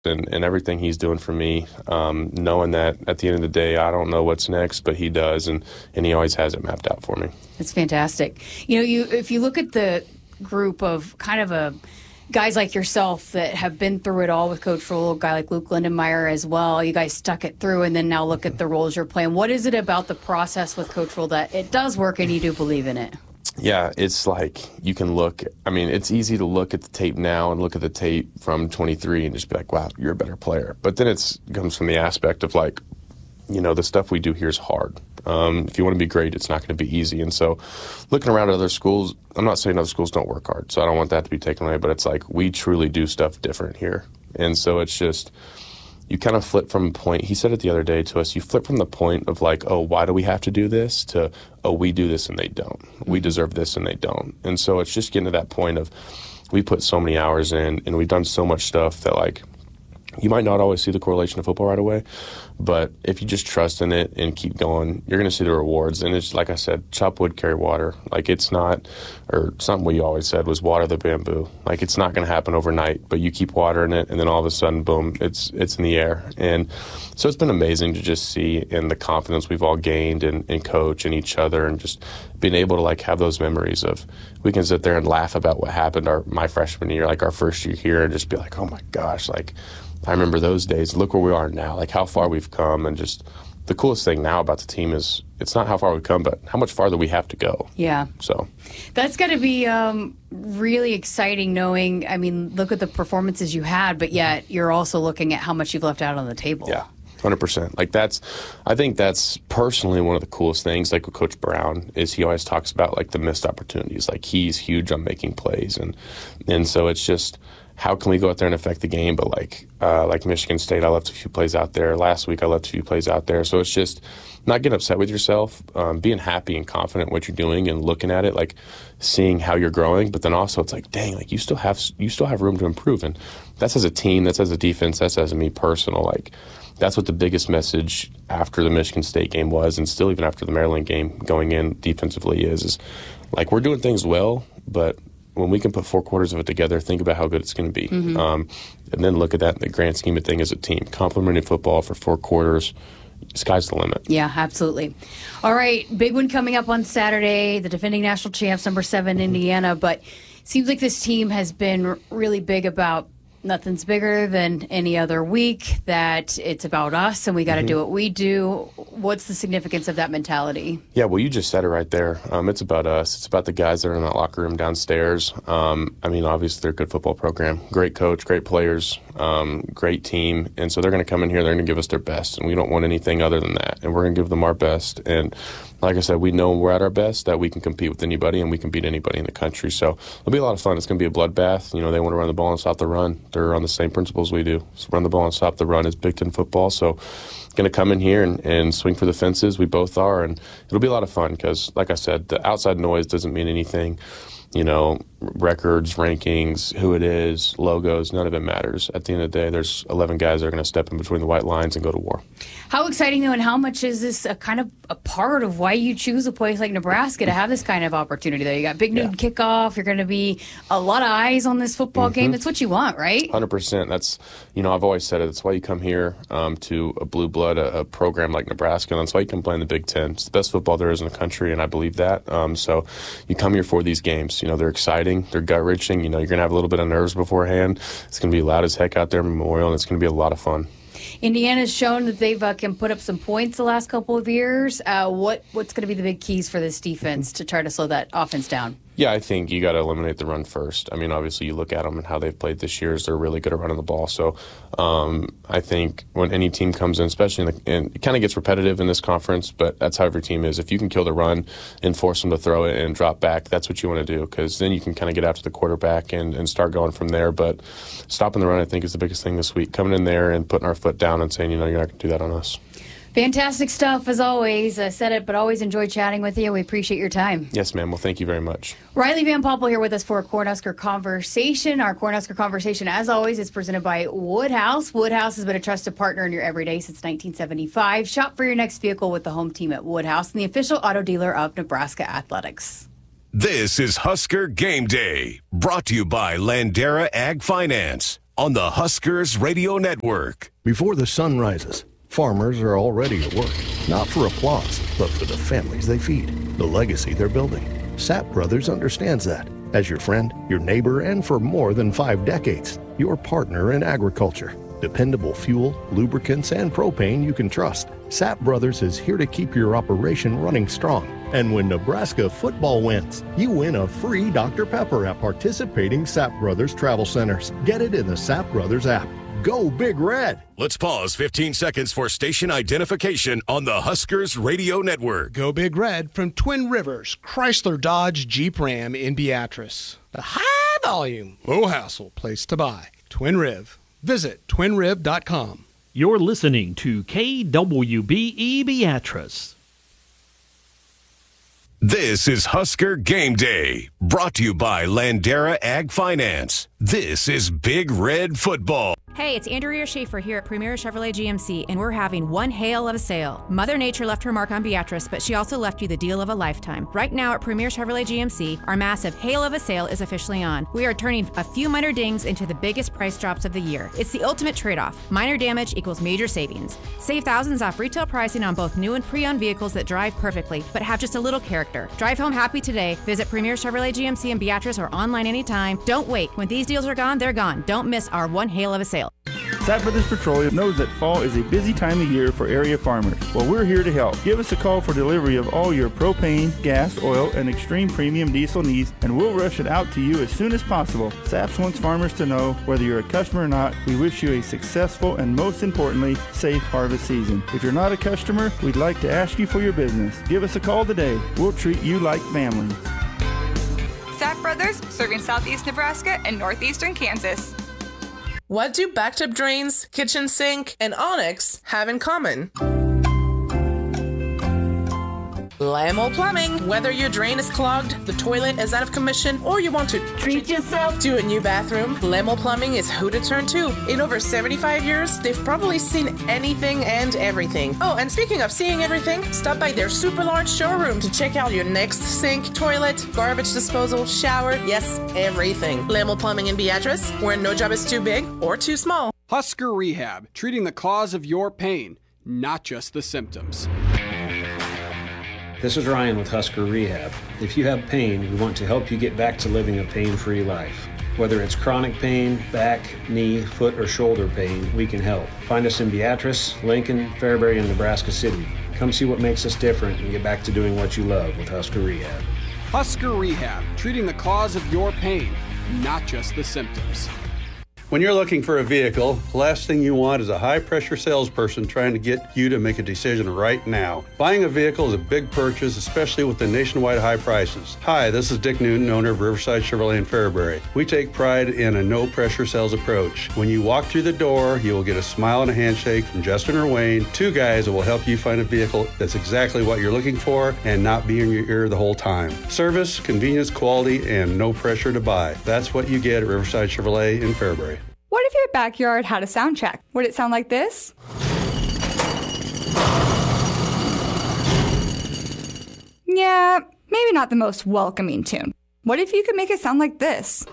and everything he's doing for me, knowing that at the end of the day, I don't know what's next, but he does, and he always has it mapped out for me. That's fantastic. If you look at the group of kind of guys like yourself that have been through it all with Coach Rhule, a guy like Luke Lindenmeyer as well, you guys stuck it through, and then now look at the roles you're playing. What is it about the process with Coach Rhule that it does work and you do believe in it? Yeah, it's like you can look. I mean, it's easy to look at the tape now and look at the tape from 23 and just be like, wow, you're a better player. But then it comes from the aspect of like, the stuff we do here is hard. If you want to be great, it's not going to be easy. And so looking around at other schools, I'm not saying other schools don't work hard, so I don't want that to be taken away, but it's like we truly do stuff different here. And so it's just, you kind of flip from a point, he said it the other day to us, you flip from the point of like, oh, why do we have to do this, to, oh, we do this and they don't. We deserve this and they don't. And so it's just getting to that point of we put so many hours in and we've done so much stuff that like, you might not always see the correlation of football right away, but if you just trust in it and keep going, you're going to see the rewards. And it's like I said, chop wood, carry water. Like it's not, or something we always said was water the bamboo. Like it's not going to happen overnight, but you keep watering it, and then all of a sudden, boom, it's in the air. And so it's been amazing to just see in the confidence we've all gained in coach and each other, and just being able to like have those memories of we can sit there and laugh about what happened my freshman year, like our first year here, and just be like, oh my gosh, like I remember those days. Look where we are now, like how far we've come. And just the coolest thing now about the team is it's not how far we've come, but how much farther we have to go. Yeah. So that's got to be really exciting knowing, I mean, look at the performances you had, but yet you're also looking at how much you've left out on the table. Yeah. 100%. Like I think that's personally one of the coolest things, like with Coach Brown, is he always talks about like the missed opportunities. Like he's huge on making plays. And so it's just, how can we go out there and affect the game? But like Michigan State, I left a few plays out there. Last week, I left a few plays out there. So it's just not getting upset with yourself, being happy and confident in what you're doing and looking at it, like seeing how you're growing. But then also it's like, dang, like you still have room to improve. And that's as a team, that's as a defense, that's as a me personal. Like that's what the biggest message after the Michigan State game was, and still even after the Maryland game going in defensively is like we're doing things well, but when we can put 4 quarters of it together, think about how good it's going to be. Mm-hmm. And then look at that in the grand scheme of things as a team. Complementing football for 4 quarters, sky's the limit. Yeah, absolutely. All right, big one coming up on Saturday, the defending national champs, number 7, Indiana. But it seems like this team has been really big about nothing's bigger than any other week, that it's about us and we got to do what we do. What's the significance of that mentality? Yeah, well, you just said it right there. It's about us. It's about the guys that are in that locker room downstairs. I mean, obviously they're a good football program, great coach, great players, great team. And so they're going to come in here, they're going to give us their best, and we don't want anything other than that. And we're going to give them our best. And like I said, we know when we're at our best that we can compete with anybody and we can beat anybody in the country. So it'll be a lot of fun. It's going to be a bloodbath. They want to run the ball and stop the run. They're on the same principles we do. So run the ball and stop the run is Big Ten football. So going to come in here and swing for the fences. We both are. And it'll be a lot of fun because, like I said, the outside noise doesn't mean anything. Records, rankings, who it is, logos, none of it matters. At the end of the day, there's 11 guys that are going to step in between the white lines and go to war. How exciting, though, and how much is this a kind of a part of why you choose a place like Nebraska to have this kind of opportunity, though? You got big noon kickoff. You're going to be a lot of eyes on this football game. That's what you want, right? 100%. That's, I've always said it. That's why you come here to a blue blood, a program like Nebraska. And that's why you can play in the Big Ten. It's the best football there is in the country, and I believe that. So you come here for these games. They're exciting. They're gut-wrenching. You're going to have a little bit of nerves beforehand. It's going to be loud as heck out there in Memorial, and it's going to be a lot of fun. Indiana's shown that they've can put up some points the last couple of years. What's going to be the big keys for this defense to try to slow that offense down? Yeah, I think you got to eliminate the run first. I mean, obviously, you look at them and how they've played this year, is they're really good at running the ball. So I think when any team comes in, especially and it kind of gets repetitive in this conference, but that's how every team is. If you can kill the run and force them to throw it and drop back, that's what you want to do, because then you can kind of get after the quarterback and start going from there. But stopping the run, I think, is the biggest thing this week. Coming in there and putting our foot down and saying, you're not going to do that on us. Fantastic stuff, as always. I said it, but always enjoy chatting with you. We appreciate your time. Yes, ma'am. Well, thank you very much. Riley Van Poppel here with us for a Cornhusker Conversation. Our Cornhusker Conversation, as always, is presented by Woodhouse. Woodhouse has been a trusted partner in your everyday since 1975. Shop for your next vehicle with the home team at Woodhouse, and the official auto dealer of Nebraska Athletics. This is Husker Game Day, brought to you by Landera Ag Finance. on the Huskers Radio Network. Before the sun rises, farmers are already at work, not for applause, but for the families they feed, the legacy they're building. Sapp Brothers understands that. As your friend, your neighbor, and for more than 5 decades, your partner in agriculture. Dependable fuel, lubricants, and propane you can trust. Sapp Brothers is here to keep your operation running strong. And when Nebraska football wins, you win a free Dr. Pepper at participating Sapp Brothers travel centers. Get it in the Sapp Brothers app. Go Big Red! Let's pause 15 seconds for station identification on the Huskers Radio Network. Go Big Red from Twin Rivers, Chrysler Dodge Jeep Ram in Beatrice. The high volume, low hassle place to buy. Twin Riv. Visit twinriv.com. You're listening to KWBE Beatrice. This is Husker Game Day, brought to you by Landera Ag Finance. This is Big Red Football. Hey, it's Andrea Schaefer here at Premier Chevrolet GMC, and we're having one hail of a sale. Mother Nature left her mark on Beatrice, but she also left you the deal of a lifetime. Right now at Premier Chevrolet GMC, our massive hail of a sale is officially on. We are turning a few minor dings into the biggest price drops of the year. It's the ultimate trade-off. Minor damage equals major savings. Save thousands off retail pricing on both new and pre-owned vehicles that drive perfectly, but have just a little character. Drive home happy today. Visit Premier Chevrolet GMC in Beatrice or online anytime. Don't wait. When these deals are gone, they're gone. Don't miss our one hail of a sale. Sapp Brothers Petroleum knows that fall is a busy time of year for area farmers. Well, we're here to help. Give us a call for delivery of all your propane, gas, oil, and extreme premium diesel needs, and we'll rush it out to you as soon as possible. Sapp wants farmers to know, whether you're a customer or not, we wish you a successful and, most importantly, safe harvest season. If you're not a customer, we'd like to ask you for your business. Give us a call today. We'll treat you like family. Sapp Brothers, serving southeast Nebraska and northeastern Kansas. What do bathtub drains, kitchen sink, and Onyx have in common? Lamo Plumbing. Whether your drain is clogged, the toilet is out of commission, or you want to treat yourself to a new bathroom, Lamo Plumbing is who to turn to. In over 75 years, they've probably seen anything and everything. Oh, and speaking of seeing everything, stop by their super large showroom to check out your next sink, toilet, garbage disposal, shower, yes, everything. Lamo Plumbing in Beatrice, where no job is too big or too small. Husker Rehab, treating the cause of your pain, not just the symptoms. This is Ryan with Husker Rehab. If you have pain, we want to help you get back to living a pain-free life. Whether it's chronic pain, back, knee, foot, or shoulder pain, we can help. Find us in Beatrice, Lincoln, Fairbury, and Nebraska City. Come see what makes us different and get back to doing what you love with Husker Rehab. Husker Rehab, treating the cause of your pain, not just the symptoms. When you're looking for a vehicle, the last thing you want is a high-pressure salesperson trying to get you to make a decision right now. Buying a vehicle is a big purchase, especially with the nationwide high prices. Hi, this is Dick Newton, owner of Riverside Chevrolet in Fairbury. We take pride in a no-pressure sales approach. When you walk through the door, you will get a smile and a handshake from Justin or Wayne, 2 guys that will help you find a vehicle that's exactly what you're looking for and not be in your ear the whole time. Service, convenience, quality, and no pressure to buy. That's what you get at Riverside Chevrolet in Fairbury. What if your backyard had a sound check? Would it sound like this? Yeah, maybe not the most welcoming tune. What if you could make it sound like this?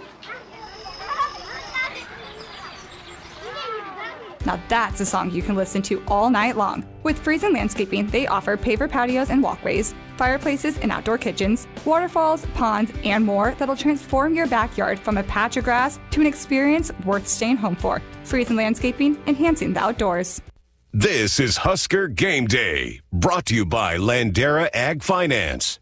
Now that's a song you can listen to all night long. With Friesen Landscaping, they offer paver patios and walkways, fireplaces and outdoor kitchens, waterfalls, ponds, and more that'll transform your backyard from a patch of grass to an experience worth staying home for. Friesen Landscaping, enhancing the outdoors. This is Husker Game Day, brought to you by Landera Ag Finance.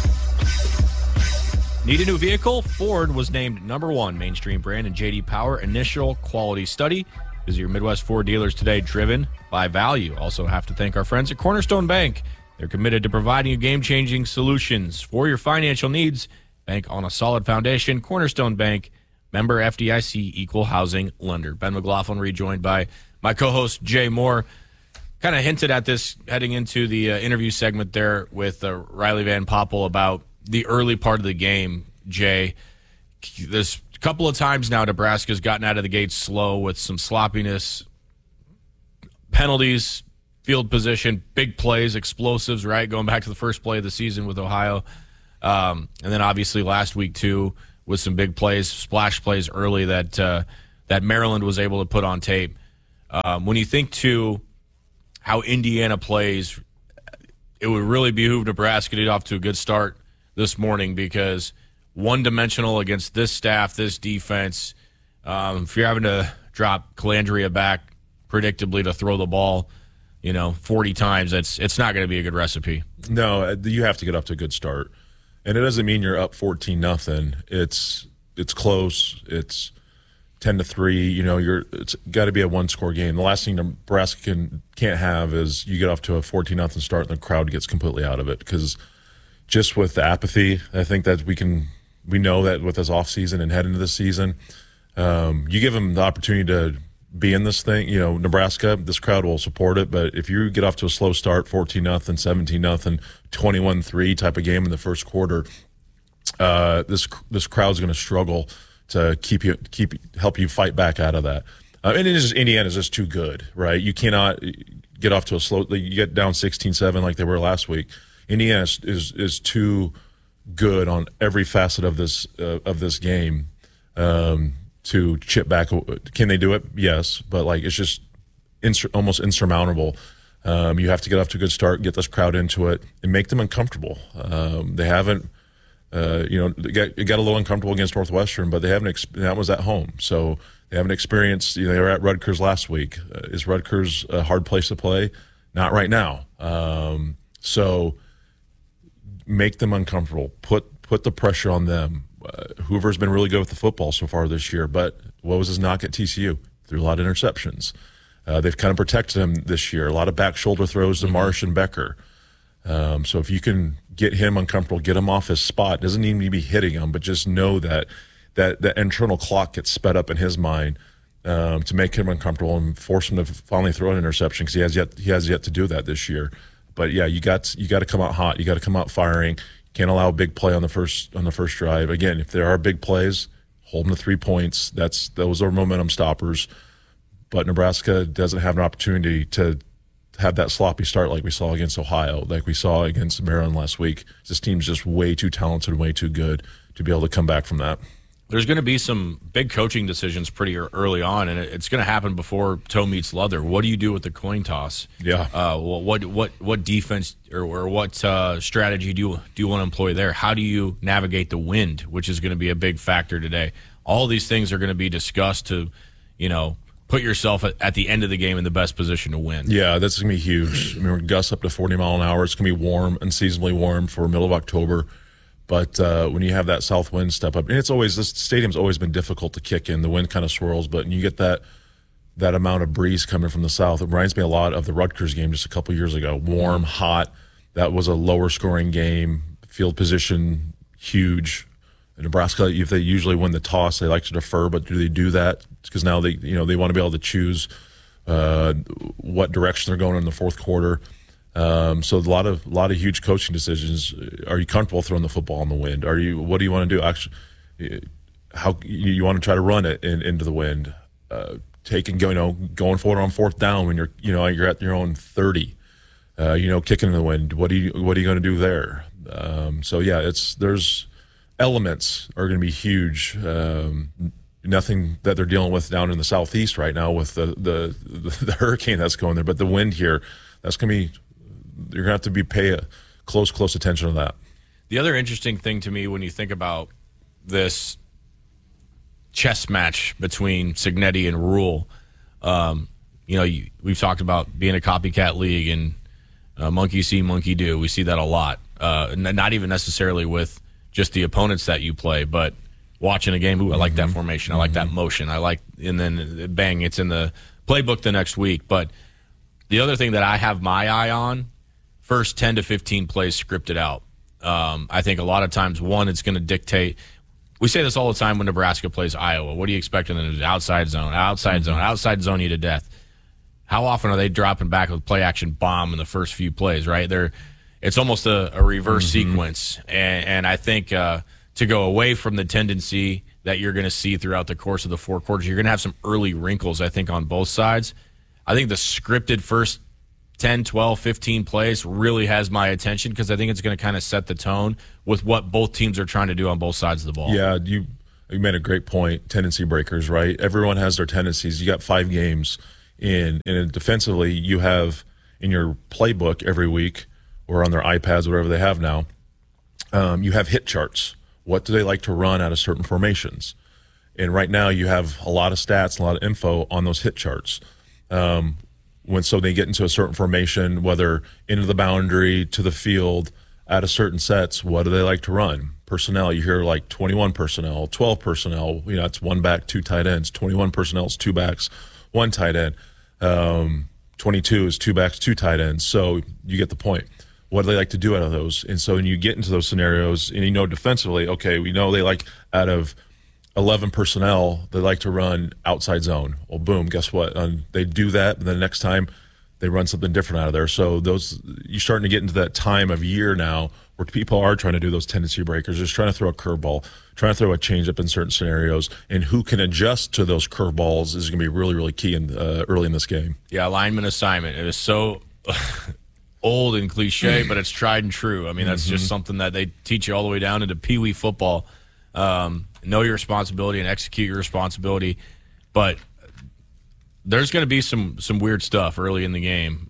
Need a new vehicle? Ford was named #1 mainstream brand in J.D. Power Initial Quality Study. Visit your Midwest Ford dealers today, driven by value. Also have to thank our friends at Cornerstone Bank. They're committed to providing you game-changing solutions for your financial needs. Bank on a solid foundation. Cornerstone Bank, member FDIC, equal housing lender. Ben McLaughlin, rejoined by my co-host Jay Moore. Kind of hinted at this heading into the interview segment there with Riley Van Poppel about the early part of the game, Jay. There's a couple of times now Nebraska's gotten out of the gate slow with some sloppiness, penalties, field position, big plays, explosives, right? Going back to the first play of the season with Ohio. And then obviously last week, too, with some big plays, splash plays early that that Maryland was able to put on tape. When you think to how Indiana plays, it would really behoove Nebraska to get off to a good start this morning, because one-dimensional against this staff, this defense, if you're having to drop Calandria back predictably to throw the ball, 40 times, it's not going to be a good recipe. No, you have to get off to a good start. And it doesn't mean you're up 14-0. It's close. It's 10-3. It's got to be a one-score game. The last thing Nebraska can't have is you get off to a 14-0 start and the crowd gets completely out of it. Because just with the apathy, I think that we know that with this offseason and head into this season, you give them the opportunity to be in this thing. Nebraska, this crowd will support it. But if you get off to a slow start, 14-0, 17-0, 21-3 type of game in the first quarter, this crowd's going to struggle to help you fight back out of that. And Indiana's just too good, right? You cannot get off to a slow. You get down 16-7 like they were last week. Indiana is too good on every facet of this game to chip back. Can they do it? Yes, but it's just almost insurmountable. You have to get off to a good start, get this crowd into it, and make them uncomfortable. They haven't. It got a little uncomfortable against Northwestern, but they haven't. That was at home, so they haven't experienced. They were at Rutgers last week. Is Rutgers a hard place to play? Not right now. So make them uncomfortable. Put the pressure on them. Hoover's been really good with the football so far this year, but what was his knock at TCU? Threw a lot of interceptions. They've kind of protected him this year. A lot of back shoulder throws to Marsh and Becker. So if you can get him uncomfortable, get him off his spot, doesn't need to be hitting him, but just know that internal clock gets sped up in his mind to make him uncomfortable and force him to finally throw an interception, because he has yet to do that this year. But yeah, you got to come out hot. You got to come out firing. Can't allow a big play on the first drive. Again, if there are big plays, hold them to 3 points. Those are momentum stoppers. But Nebraska doesn't have an opportunity to have that sloppy start like we saw against Ohio, like we saw against Maryland last week. This team's just way too talented and way too good to be able to come back from that. There's going to be some big coaching decisions pretty early on, and it's going to happen before toe meets leather. What do you do with the coin toss? Yeah. What defense or what strategy do you want to employ there? How do you navigate the wind, which is going to be a big factor today? All these things are going to be discussed to, put yourself at the end of the game in the best position to win. Yeah, that's going to be huge. We're gusts up to 40 mile an hour. It's going to be warm, unseasonably warm for middle of October. But when you have that south wind step up, and this stadium's always been difficult to kick in. The wind kind of swirls, but when you get that amount of breeze coming from the south, it reminds me a lot of the Rutgers game just a couple years ago. Warm, hot. That was a lower scoring game. Field position, huge. In Nebraska, if they usually win the toss, they like to defer, but do they do that? Because now they want to be able to choose what direction they're going in the fourth quarter. So a lot of huge coaching decisions. Are you comfortable throwing the football in the wind? What do you want to do? Actually, how you want to try to run it into the wind? Going forward on fourth down when you're at your own 30. Kicking in the wind. What are you going to do there? So yeah, there's elements are going to be huge. Nothing that they're dealing with down in the southeast right now with the hurricane that's going there, but the wind here, that's going to be. You're going to have to pay close attention to that. The other interesting thing to me when you think about this chess match between Cignetti and Rule, we've talked about being a copycat league and monkey see, monkey do. We see that a lot. Not even necessarily with just the opponents that you play, but watching a game. Ooh, I like that formation. I like that motion. And then bang, it's in the playbook the next week. But the other thing that I have my eye on, first 10 to 15 plays scripted out. I think a lot of times, it's going to dictate. We say this all the time when Nebraska plays Iowa. What do you expect in the outside zone, outside zone you to death? How often are they dropping back with play action bomb in the first few plays, right? It's almost a reverse sequence. And I think to go away from the tendency that you're going to see throughout the course of the four quarters, you're going to have some early wrinkles, I think, on both sides. I think the scripted first 10, 12, 15 plays really has my attention because I think it's going to kind of set the tone with what both teams are trying to do on both sides of the ball. Yeah, you made a great point, tendency breakers, right? Everyone has their tendencies. You got 5 games in, and defensively you have in your playbook every week or on their iPads, whatever they have now, you have hit charts. What do they like to run out of certain formations? And right now you have a lot of stats, a lot of info on those hit charts. So they get into a certain formation, whether into the boundary, to the field, out of certain sets, what do they like to run? Personnel, you hear like 21 personnel, 12 personnel, it's 1 back, 2 tight ends. 21 personnel is 2 backs, 1 tight end. 22 is 2 backs, 2 tight ends. So you get the point. What do they like to do out of those? And so when you get into those scenarios, and defensively, okay, we know they like out of 11 personnel, they like to run outside zone. Well, boom, guess what? They do that, and then the next time they run something different out of there. So you're starting to get into that time of year now where people are trying to do those tendency breakers, just trying to throw a curveball, trying to throw a changeup in certain scenarios, and who can adjust to those curveballs is going to be really, really key early in this game. Yeah, alignment assignment. It is so old and cliche, but it's tried and true. I mean, that's just something that they teach you all the way down into Pee Wee football. Know your responsibility and execute your responsibility. But there's going to be some weird stuff early in the game.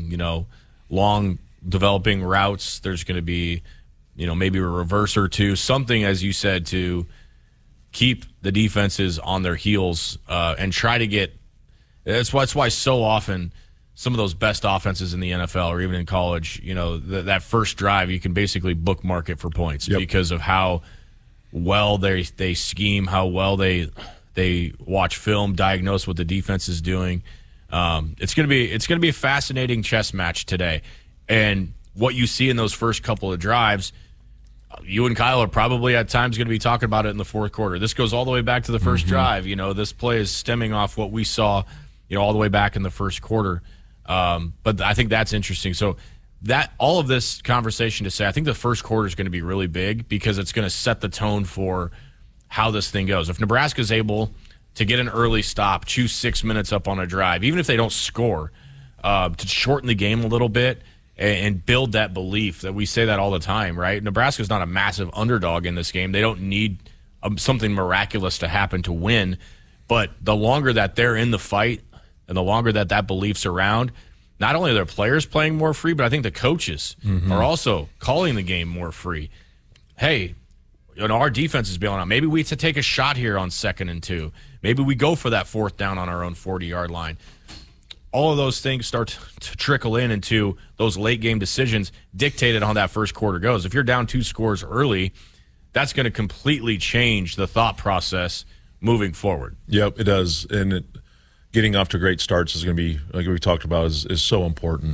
Long developing routes. There's going to be, maybe a reverse or two, something, as you said, to keep the defenses on their heels and try to get. That's why so often some of those best offenses in the NFL or even in college, that first drive, you can basically bookmark it for points because of how well they scheme, how well they watch film, diagnose what the defense is doing. It's gonna be a fascinating chess match today, and what you see in those first couple of drives, you and Kyle are probably at times going to be talking about it in the fourth quarter. This goes all the way back to the first drive. This play is stemming off what we saw, all the way back in the first quarter. But I think that's interesting. So that all of this conversation to say, I think the first quarter is going to be really big because it's going to set the tone for how this thing goes. If Nebraska is able to get an early stop, chew 6 minutes up on a drive, even if they don't score, to shorten the game a little bit and build that belief that we say that all the time, right? Nebraska's not a massive underdog in this game. They don't need something miraculous to happen to win. But the longer that they're in the fight and the longer that belief's around, not only are their players playing more free, but I think the coaches are also calling the game more free. Hey, our defense is bailing out. Maybe we to take a shot here on 2nd and 2. Maybe we go for that 4th down on our own 40-yard line. All of those things start to trickle into those late-game decisions dictated on how that first quarter goes. If you're down 2 scores early, that's going to completely change the thought process moving forward. Yep, it does. And getting off to great starts is going to be, like we talked about, is so important.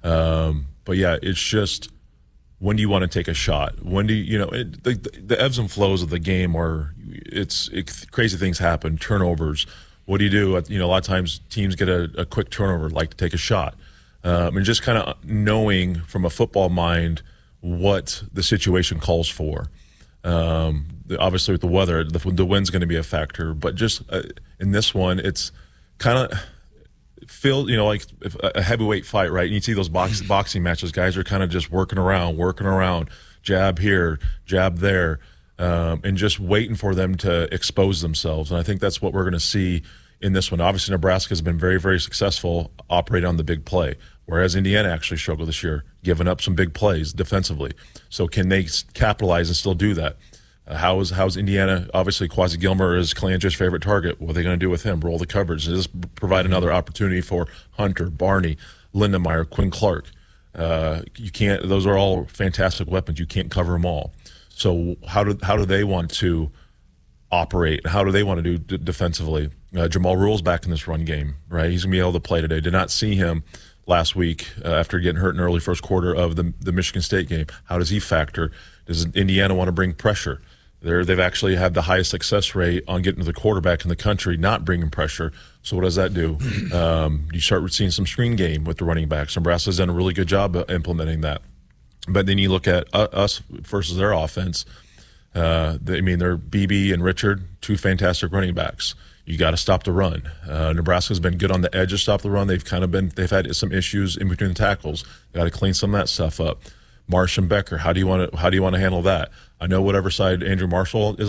But yeah, it's just, when do you want to take a shot? When do the ebbs and flows of the game where crazy things happen, turnovers. What do you do? A lot of times teams get a quick turnover, like to take a shot. And just kind of knowing from a football mind what the situation calls for. Obviously with the weather, the wind's going to be a factor. But just in this one, it's kind of like a heavyweight fight, right? And you see those boxing matches, guys are kind of just working around, jab here, jab there, and just waiting for them to expose themselves. And I think that's what we're going to see in this one. Obviously, Nebraska has been very, very successful operating on the big play, whereas Indiana actually struggled this year, giving up some big plays defensively. So can they capitalize and still do that? How's Indiana? Obviously, Quasi Gilmer is Calandre's favorite target. What are they going to do with him? Roll the coverage. Does this provide another opportunity for Hunter, Barney, Lindenmeyer, Quinn Clark? You can't. Those are all fantastic weapons. You can't cover them all. So how do they want to operate? How do they want to do defensively? Jamal Rule's back in this run game, right? He's going to be able to play today. Did not see him last week after getting hurt in the early first quarter of the Michigan State game. How does he factor? Does Indiana want to bring pressure? They've actually had the highest success rate on getting to the quarterback in the country, not bringing pressure. So what does that do? You start seeing some screen game with the running backs. Nebraska's done a really good job of implementing that. But then you look at us versus their offense. They're BB and Richard, 2 fantastic running backs. You got to stop the run. Nebraska's been good on the edge to stop the run. They've had some issues in between the tackles. Got to clean some of that stuff up. Marsh and Becker, how do you want to handle that? I know whatever side Andrew Marshall is on,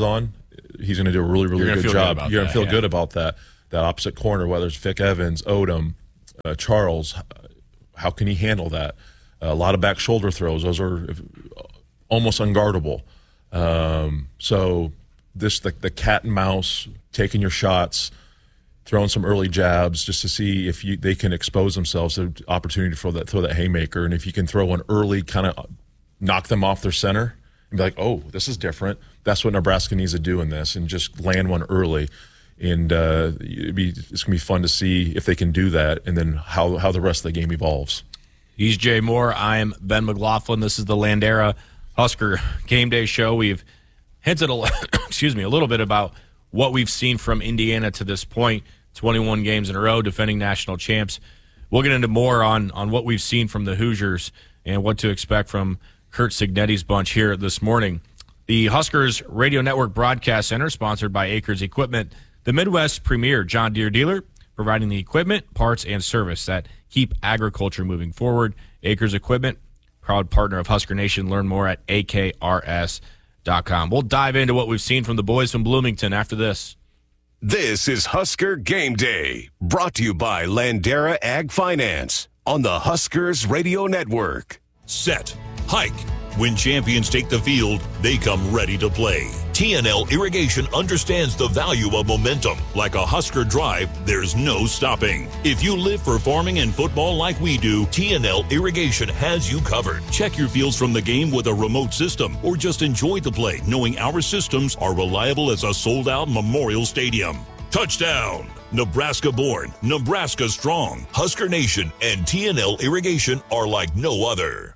he's going to do a really, really good job. You're going to feel good about that opposite corner, whether it's Vic Evans, Odom, Charles. How can he handle that? A lot of back shoulder throws. Those are almost unguardable. So the cat and mouse, taking your shots, throwing some early jabs just to see if they can expose themselves to the opportunity to throw that haymaker. And if you can throw one early, kind of knock them off their center and be like, oh, this is different. That's what Nebraska needs to do in this, and just land one early. And it's going to be fun to see if they can do that, and then how the rest of the game evolves. He's Jay Moore. I'm Ben McLaughlin. This is the Landera Husker Game Day Show. We've hinted a little bit about what we've seen from Indiana to this point. 21 games in a row, defending national champs. We'll get into more on what we've seen from the Hoosiers and what to expect from Curt Cignetti's bunch here this morning. The Huskers Radio Network Broadcast Center, sponsored by Acres Equipment, the Midwest premier John Deere dealer, providing the equipment, parts, and service that keep agriculture moving forward. Acres Equipment, proud partner of Husker Nation. Learn more at akrs.com. We'll dive into what we've seen from the boys from Bloomington after this. This is Husker Game Day, brought to you by Landera Ag Finance on the Huskers Radio Network. Set, hike. When champions take the field, they come ready to play. TNL Irrigation understands the value of momentum. Like a Husker drive, there's no stopping. If you live for farming and football like we do, TNL Irrigation has you covered. Check your fields from the game with a remote system, or just enjoy the play, knowing our systems are reliable as a sold-out Memorial Stadium. Touchdown! Nebraska born, Nebraska strong. Husker Nation and TNL Irrigation are like no other.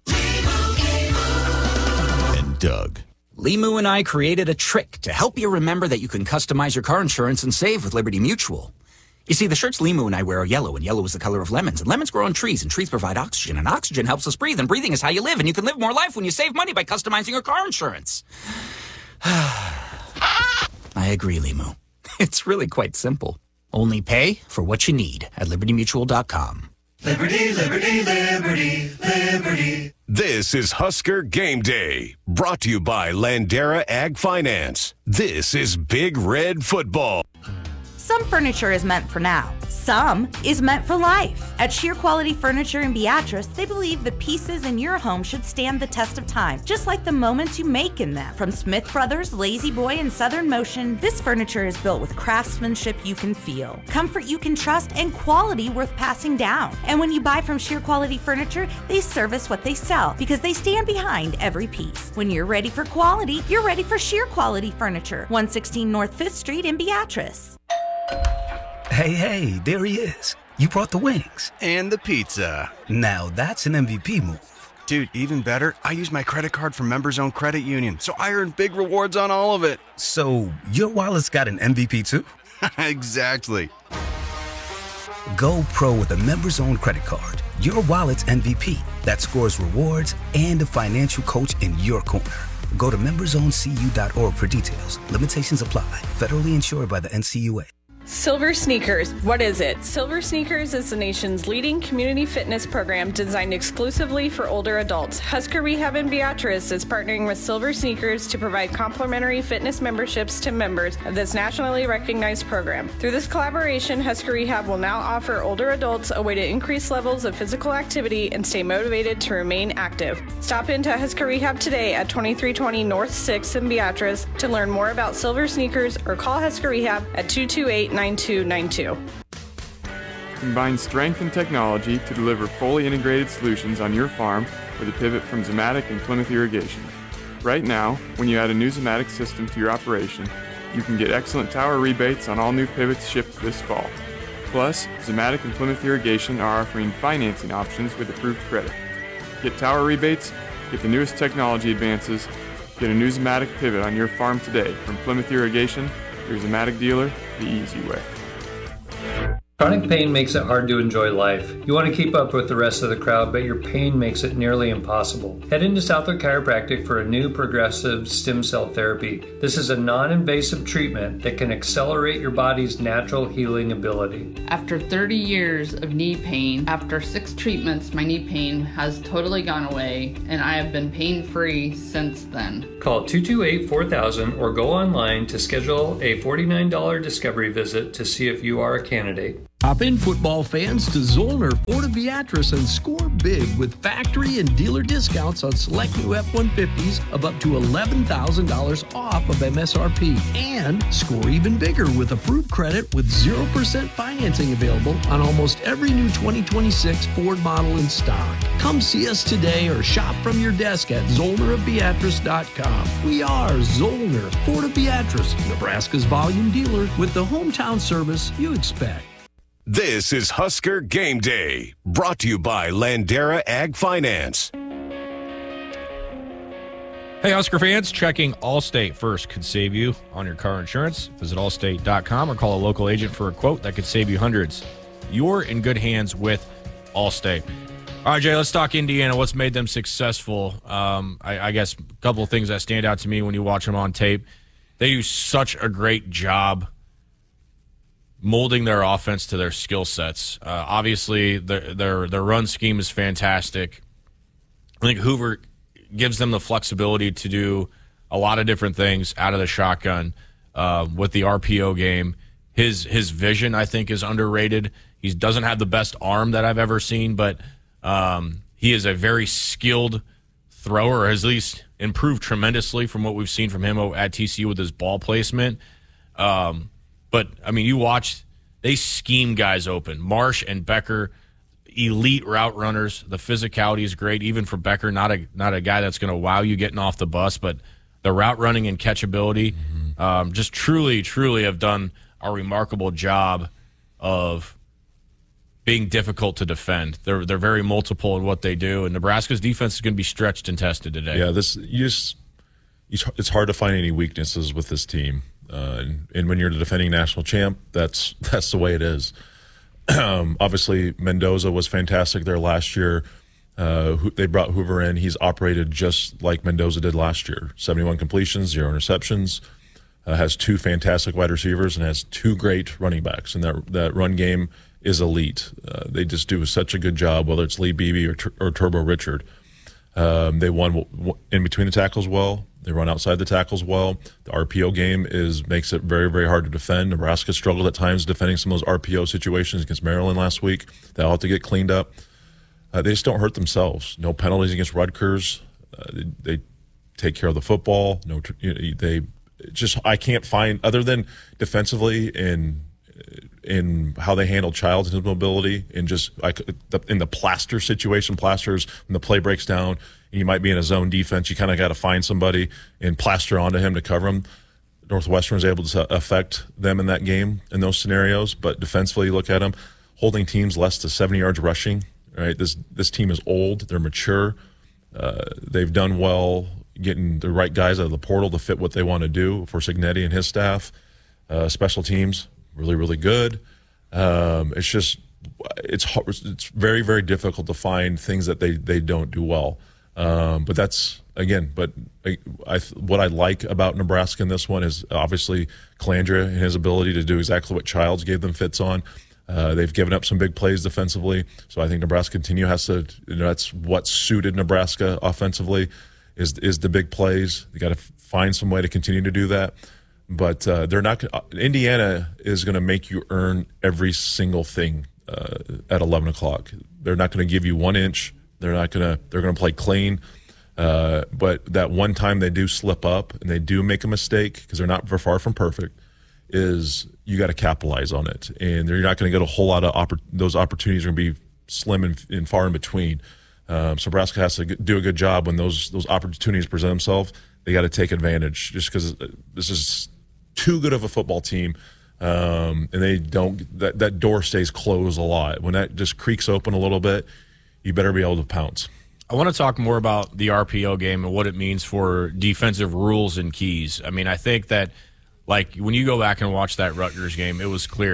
And Doug. Limu and I created a trick to help you remember that you can customize your car insurance and save with Liberty Mutual. You see, the shirts Limu and I wear are yellow, and yellow is the color of lemons, and lemons grow on trees, and trees provide oxygen, and oxygen helps us breathe, and breathing is how you live, and you can live more life when you save money by customizing your car insurance. I agree, Limu. It's really quite simple. Only pay for what you need at LibertyMutual.com. Liberty, liberty, liberty, liberty. This is Husker Game Day, brought to you by Landera Ag Finance. This is Big Red Football. Some furniture is meant for now. Some is meant for life. At Sheer Quality Furniture in Beatrice, they believe the pieces in your home should stand the test of time, just like the moments you make in them. From Smith Brothers, Lazy Boy, and Southern Motion, this furniture is built with craftsmanship you can feel, comfort you can trust, and quality worth passing down. And when you buy from Sheer Quality Furniture, they service what they sell because they stand behind every piece. When you're ready for quality, you're ready for Sheer Quality Furniture, 116 North 5th Street in Beatrice. Hey, there he is. You brought the wings. And the pizza. Now that's an MVP move. Dude, even better, I use my credit card from Members Own Credit Union, so I earn big rewards on all of it. So your wallet's got an MVP too? Exactly. Go pro with a Members Own credit card. Your wallet's MVP that scores rewards and a financial coach in your corner. Go to membersowncu.org for details. Limitations apply. Federally insured by the NCUA. Silver Sneakers. What is it? Silver Sneakers is the nation's leading community fitness program designed exclusively for older adults. Husker Rehab in Beatrice is partnering with Silver Sneakers to provide complimentary fitness memberships to members of this nationally recognized program. Through this collaboration, Husker Rehab will now offer older adults a way to increase levels of physical activity and stay motivated to remain active. Stop into Husker Rehab today at 2320 North 6th in Beatrice to learn more about Silver Sneakers, or call Husker Rehab at 228-9292. Combine strength and technology to deliver fully integrated solutions on your farm with a pivot from Zimmatic and Plymouth Irrigation. Right now, when you add a new Zimmatic system to your operation, you can get excellent tower rebates on all new pivots shipped this fall. Plus, Zimmatic and Plymouth Irrigation are offering financing options with approved credit. Get tower rebates, get the newest technology advances, get a new Zimmatic pivot on your farm today from Plymouth Irrigation, your Zimmatic dealer, the easy way. Chronic pain makes it hard to enjoy life. You want to keep up with the rest of the crowd, but your pain makes it nearly impossible. Head into Southwood Chiropractic for a new progressive stem cell therapy. This is a non-invasive treatment that can accelerate your body's natural healing ability. After 30 years of knee pain, after 6 treatments, my knee pain has totally gone away, and I have been pain-free since then. Call 228-4000 or go online to schedule a $49 discovery visit to see if you are a candidate. Hop in, football fans, to Zollner Ford of Beatrice and score big with factory and dealer discounts on select new F-150s of up to $11,000 off of MSRP. And score even bigger with approved credit with 0% financing available on almost every new 2026 Ford model in stock. Come see us today or shop from your desk at ZollnerofBeatrice.com. We are Zollner Ford of Beatrice, Nebraska's volume dealer with the hometown service you expect. This is Husker Game Day, brought to you by Landera Ag Finance. Hey, Husker fans, checking Allstate first could save you on your car insurance. Visit allstate.com or call a local agent for a quote that could save you hundreds. You're in good hands with Allstate. All right, Jay, let's talk Indiana. What's made them successful? I guess a couple of things that stand out to me when you watch them on tape. They do such a great job molding their offense to their skill sets. Obviously, their run scheme is fantastic. I think Hoover gives them the flexibility to do a lot of different things out of the shotgun with the RPO game. His vision, I think, is underrated. He doesn't have the best arm that I've ever seen, but he is a very skilled thrower, or has at least improved tremendously from what we've seen from him at TCU with his ball placement. But, I mean, you watch, they scheme guys open. Marsh and Becker, elite route runners. The physicality is great, even for Becker, not a guy that's going to wow you getting off the bus, but the route running and catchability just truly have done a remarkable job of being difficult to defend. They're very multiple in what they do, and Nebraska's defense is going to be stretched and tested today. Yeah, it's hard to find any weaknesses with this team. And when you're the defending national champ, that's the way it is. Obviously, Mendoza was fantastic there last year. They brought Hoover in. He's operated just like Mendoza did last year. 71 completions, 0 interceptions, has 2 fantastic wide receivers, and has 2 great running backs. And that run game is elite. They just do such a good job, whether it's Lee Beebe or Turbo Richard. They won in between the tackles well. They run outside the tackles well. The RPO game makes it very, very hard to defend. Nebraska struggled at times defending some of those RPO situations against Maryland last week. They'll have to get cleaned up. They just don't hurt themselves. No penalties against Rutgers. They take care of the football. I can't find, other than defensively in how they handle Childs and his mobility, and just in the Plaster situation. Plaster's when the play breaks down and you might be in a zone defense, you kind of got to find somebody and plaster onto him to cover him. Northwestern was able to affect them in that game in those scenarios, but defensively, you look at them holding teams less than 70 yards rushing. Right, this team is old. They're mature. They've done well getting the right guys out of the portal to fit what they want to do for Cignetti and his staff. Special teams, really, really good. It's very, very difficult to find things that they don't do well. But that's, again, what I like about Nebraska in this one is obviously Calandra and his ability to do exactly what Childs gave them fits on. They've given up some big plays defensively, so I think Nebraska has to. That's what suited Nebraska offensively is the big plays. You got to find some way to continue to do that. But they're not. Indiana is going to make you earn every single thing at 11 o'clock. They're not going to give you 1 inch. They're going to play clean. But that one time they do slip up and they do make a mistake, because they're not far from perfect, is you got to capitalize on it. And you're not going to get a whole lot of those opportunities are going to be slim and far in between. So Nebraska has to do a good job when those opportunities present themselves. They got to take advantage, just because this is too good of a football team. And they don't, that door stays closed a lot. When that just creaks open a little bit, you better be able to pounce. I want to talk more about the RPO game and what it means for defensive rules and keys. I mean, I think that, like, when you go back and watch that Rutgers game, it was clear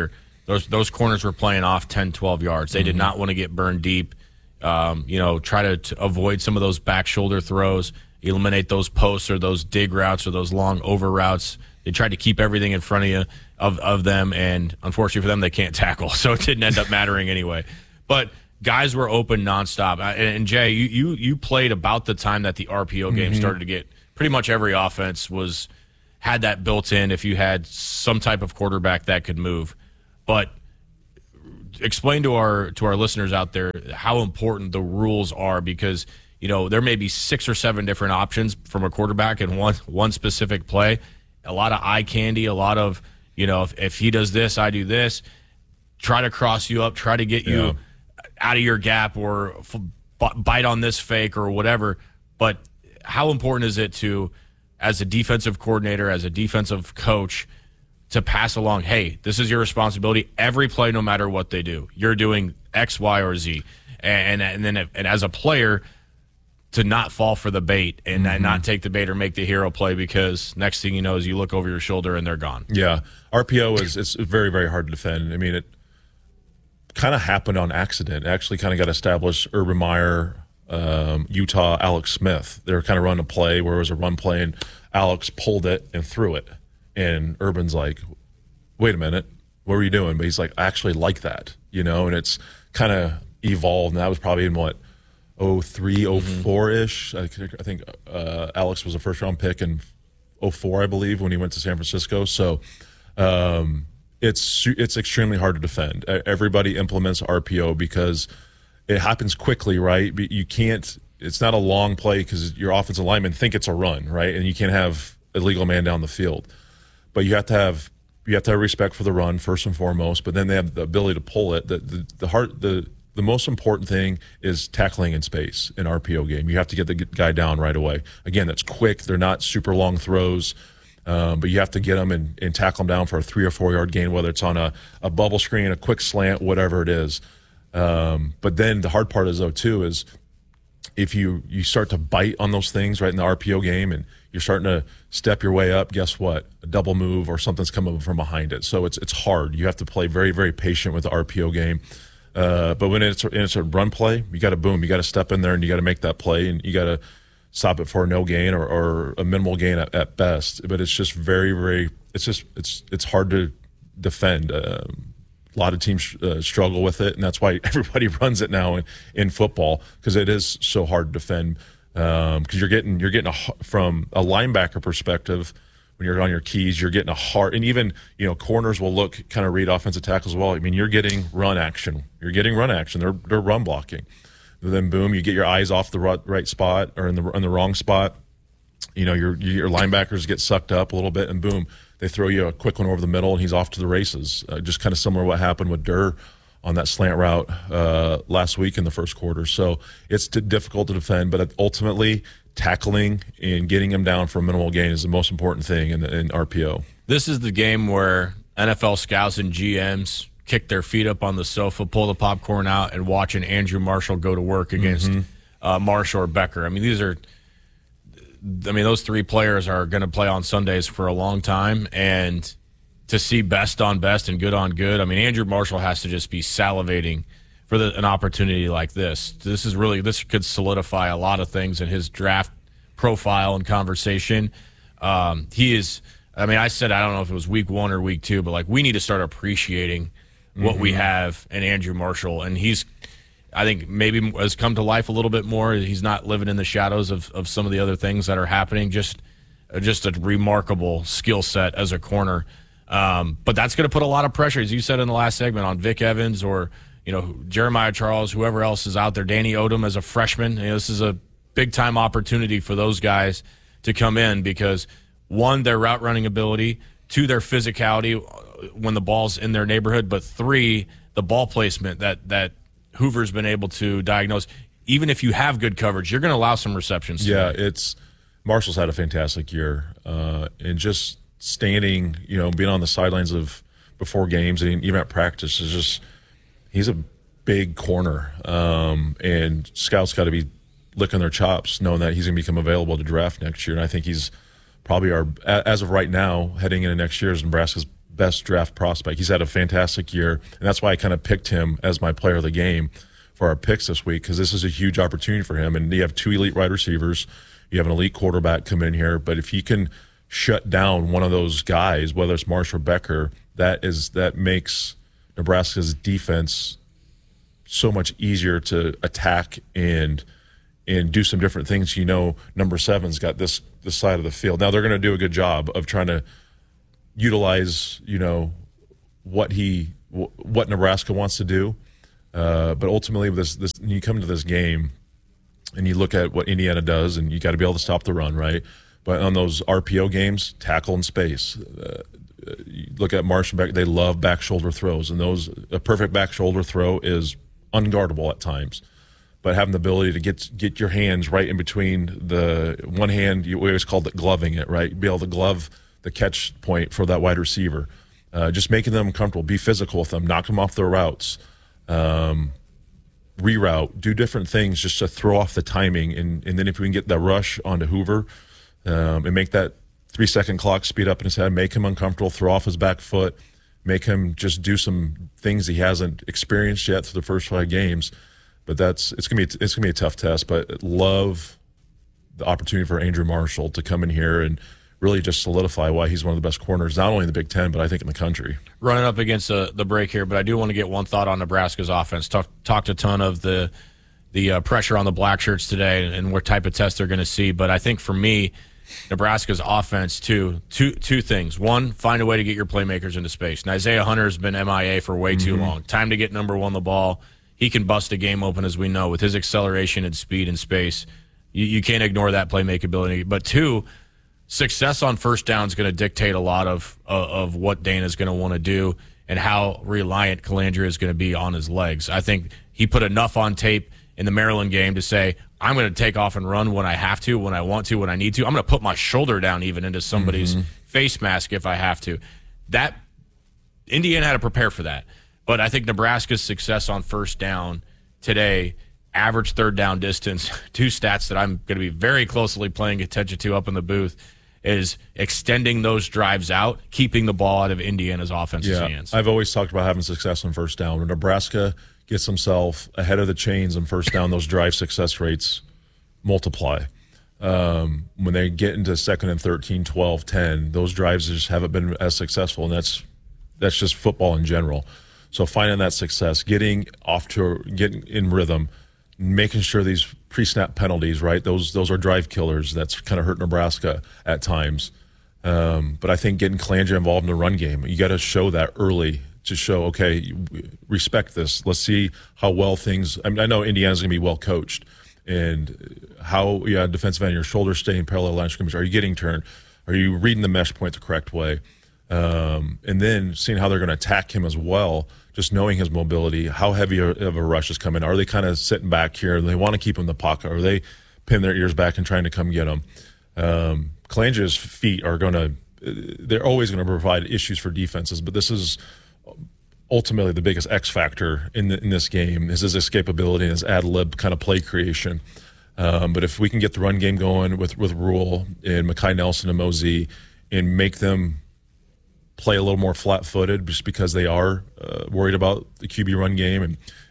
those corners were playing off 10, 12 yards. They did not want to get burned deep. Try to avoid some of those back shoulder throws, eliminate those posts or those dig routes or those long over routes. They tried to keep everything in front of you of them, and unfortunately for them, they can't tackle, so it didn't end up mattering anyway. But guys were open nonstop. And Jay, you played about the time that the RPO game started to get. Pretty much every offense had that built in if you had some type of quarterback that could move. But explain to our listeners out there how important the rules are, because there may be 6 or 7 different options from a quarterback in one specific play. A lot of eye candy, a lot of if he does this, I do this. Try to cross you up, try to get you out of your gap, or bite on this fake or whatever. But how important is it to, as a defensive coordinator, as a defensive coach, to pass along, hey, this is your responsibility every play, no matter what they do. You're doing X, Y, or Z. And as a player, to not fall for the bait and not take the bait or make the hero play, because next thing you know is you look over your shoulder and they're gone. Yeah. RPO it's very, very hard to defend. I mean, it kind of happened on accident. It actually kind of got established. Urban Meyer, Utah, Alex Smith. They were kind of running a play where it was a run play, and Alex pulled it and threw it. And Urban's like, wait a minute, what were you doing? But he's like, I actually like that, and it's kind of evolved. And that was probably in 03, 04-ish. I think Alex was a first-round pick in 04, I believe, when he went to San Francisco. So it's extremely hard to defend. Everybody implements RPO because it happens quickly, right? But you can't – it's not a long play because your offensive linemen think it's a run, right? And you can't have a legal man down the field. But you have to have respect for the run first and foremost. But then they have the ability to pull it. The most important thing is tackling in space in RPO game. You have to get the guy down right away. Again, that's quick. They're not super long throws, but you have to get them and tackle them down for a 3 or 4 yard gain, whether it's on a bubble screen, a quick slant, whatever it is. But then the hard part is if you start to bite on those things right in the RPO game and you're starting to step your way up, guess what? A double move or something's coming from behind it. So it's hard. You have to play very, very patient with the RPO game. But when it's a run play, you got to boom. You got to step in there and you got to make that play, and you got to stop it for a no gain or a minimal gain at best. But it's just very, very. It's hard to defend. A lot of teams struggle with it, and that's why everybody runs it now in football, because it is so hard to defend. Because you're getting from a linebacker perspective. When you're on your keys, you're getting a hard, and even corners will kind of read offensive tackles as well. I mean, you're getting run action. They're run blocking. And then boom, you get your eyes off the right spot or in the wrong spot. Your linebackers get sucked up a little bit, and boom, they throw you a quick one over the middle, and he's off to the races. Just kind of similar to what happened with Durr on that slant route last week in the first quarter. So it's difficult to defend, but ultimately, tackling and getting him down for a minimal gain is the most important thing in RPO. This is the game where NFL scouts and GMs kick their feet up on the sofa, pull the popcorn out, and watch an Andrew Marshall go to work against Marshall or Becker. I mean, those 3 players are going to play on Sundays for a long time, and to see best on best and good on good, I mean, Andrew Marshall has to just be salivating for an opportunity like this. This could solidify a lot of things in his draft profile and conversation. He is, I said, I don't know if it was week 1 or week 2, but we need to start appreciating what we have in Andrew Marshall. And I think maybe has come to life a little bit more. He's not living in the shadows of some of the other things that are happening. Just a remarkable skill set as a corner. But that's going to put a lot of pressure, as you said in the last segment, on Vic Evans or Jeremiah Charles, whoever else is out there, Danny Odom as a freshman. This is a big-time opportunity for those guys to come in because, 1, their route running ability, 2, their physicality when the ball's in their neighborhood, but 3, the ball placement that Hoover's been able to diagnose. Even if you have good coverage, you're going to allow some receptions. Yeah, Marshall's had a fantastic year. And just standing, being on the sidelines before games and even at practice is just – he's a big corner, and scouts got to be licking their chops knowing that he's going to become available to draft next year. And I think he's probably as of right now, heading into next year, is Nebraska's best draft prospect. He's had a fantastic year, and that's why I kind of picked him as my player of the game for our picks this week, because this is a huge opportunity for him. And you have 2 elite wide receivers. You have an elite quarterback come in here. But if he can shut down one of those guys, whether it's Marsh or Becker, that makes Nebraska's defense so much easier to attack and do some different things. Number 7's got this side of the field. Now they're going to do a good job of trying to utilize, what Nebraska wants to do. But ultimately, this you come to this game and you look at what Indiana does, and you got to be able to stop the run, right? But on those RPO games, tackle in space. You look at Marsh and Becker; they love back shoulder throws, and a perfect back shoulder throw is unguardable at times. But having the ability to get your hands right in between the one hand, we always called it gloving it, right? Be able to glove the catch point for that wide receiver. Just making them comfortable, be physical with them, knock them off their routes, reroute, do different things just to throw off the timing. And then if we can get that rush onto Hoover and make that 3-second clock speed up in his head, make him uncomfortable, throw off his back foot, make him just do some things he hasn't experienced yet through the first 5 games. But it's gonna be a tough test. But love the opportunity for Andrew Marshall to come in here and really just solidify why he's one of the best corners, not only in the Big Ten, but I think in the country. Running up against the break here, but I do want to get one thought on Nebraska's offense. Talked a ton of the pressure on the black shirts today and what type of test they're going to see. But I think for me, Nebraska's offense, two things. One, find a way to get your playmakers into space. And Isaiah Hunter's been MIA for way too long. Time to get number 1 the ball. He can bust a game open, as we know, with his acceleration and speed and space. You can't ignore that playmakability. But 2, success on first down is going to dictate a lot of what Dana's going to want to do and how reliant Calandria is going to be on his legs. I think he put enough on tape in the Maryland game to say, I'm going to take off and run when I have to, when I want to, when I need to. I'm going to put my shoulder down even into somebody's face mask if I have to. That Indiana had to prepare for that. But I think Nebraska's success on first down today, average third down distance, 2 stats that I'm going to be very closely paying attention to up in the booth, is extending those drives out, keeping the ball out of Indiana's offensive hands. I've always talked about having success on first down. When Nebraska gets himself ahead of the chains on first down, those drive success rates multiply. When they get into 2nd and 13, 12, 10, those drives just haven't been as successful, and that's just football in general. So finding that success, getting in rhythm, making sure these pre-snap penalties, right? Those are drive killers. That's kind of hurt Nebraska at times. But I think getting Calandria involved in the run game, you got to show that early to show, okay, respect this. Let's see how well things. I know Indiana's going to be well coached, and how defensive end, your shoulders staying parallel line scrimmage. Are you getting turned? Are you reading the mesh point the correct way? And then seeing how they're going to attack him as well. Just knowing his mobility, how heavy of a rush is coming. Are they kind of sitting back here and they want to keep him in the pocket? Are they pinning their ears back and trying to come get him? Calandria's feet are they're always going to provide issues for defenses, but this is ultimately the biggest X factor in this game is his escapability and his ad-lib kind of play creation. But if we can get the run game going with Rule and Mekhi Nelson and Mosey and make them play a little more flat-footed just because they are worried about the QB run game